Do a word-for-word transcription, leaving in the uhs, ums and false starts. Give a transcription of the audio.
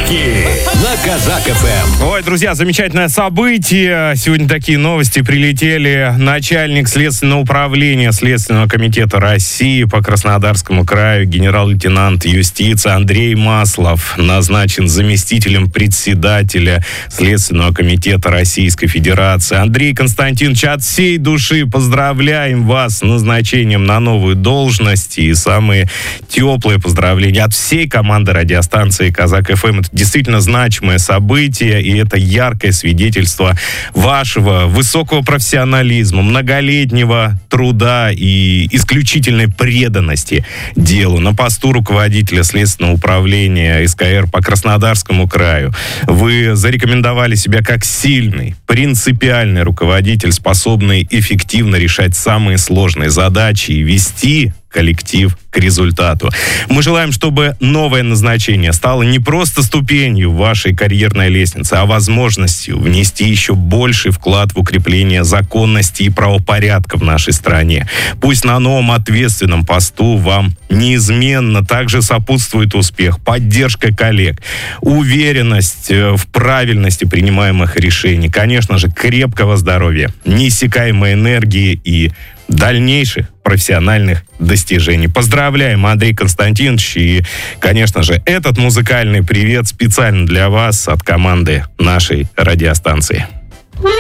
Подарки на Казак эф эм. Ой, друзья, замечательное событие. Сегодня такие новости прилетели. Начальник Следственного управления Следственного комитета России по Краснодарскому краю генерал-лейтенант юстиции Андрей Маслов назначен заместителем председателя Следственного комитета Российской Федерации. Андрей Константинович, от всей души поздравляем вас с назначением на новую должность. И самые теплые поздравления от всей команды радиостанции Казак эф эм. Это действительно значимое событие, и это яркое свидетельство вашего высокого профессионализма, многолетнего труда и исключительной преданности делу. На посту руководителя Следственного управления эс ка эр по Краснодарскому краю вы зарекомендовали себя как сильный, принципиальный руководитель, способный эффективно решать самые сложные задачи и вести коллектив к результату. Мы желаем, чтобы новое назначение стало не просто ступенью вашей карьерной лестницы, а возможностью внести еще больший вклад в укрепление законности и правопорядка в нашей стране. Пусть на новом ответственном посту вам неизменно также сопутствует успех, поддержка коллег, уверенность в правильности принимаемых решений, конечно же, крепкого здоровья, неиссякаемой энергии и дальнейших профессиональных достижений. Поздравляем, Андрей Константинович, и, конечно же, этот музыкальный привет специально для вас от команды нашей радиостанции.